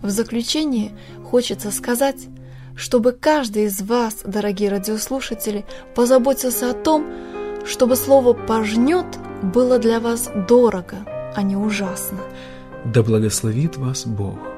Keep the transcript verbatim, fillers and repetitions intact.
В заключение хочется сказать, чтобы каждый из вас, дорогие радиослушатели, позаботился о том, чтобы слово «пожнет» было для вас дорого, а не ужасно. Да благословит вас Бог.